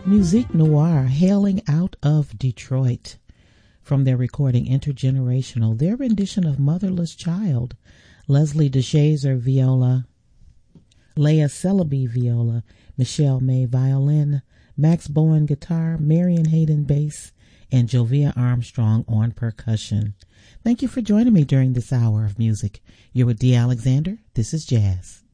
Musique Noire, hailing out of Detroit. From their recording Intergenerational, their rendition of Motherless Child, Leslie DeShazer viola, Leah Celebi viola, Michelle May violin, Max Bowen guitar, Marion Hayden bass, and Jovia Armstrong on percussion. Thank you for joining me during this hour of music. You're with Dee Alexander. This is Jazz.